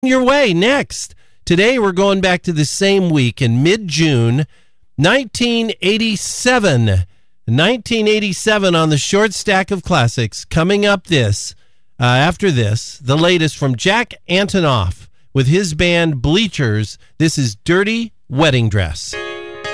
Your way next. Today we're going back to the same week in mid-June, 1987. 1987 on the short stack of classics. Coming up after this, the latest from Jack Antonoff with his band Bleachers. This is Dirty Wedding Dress.